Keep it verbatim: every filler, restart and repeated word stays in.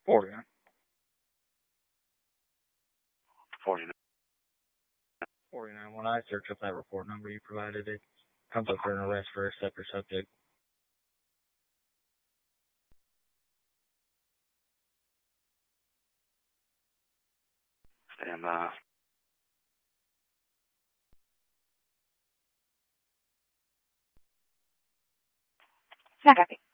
forty-nine. forty-nine. forty-nine. When I search up that report number you provided, it comes up for an arrest for a separate subject. Stand by. Not copy.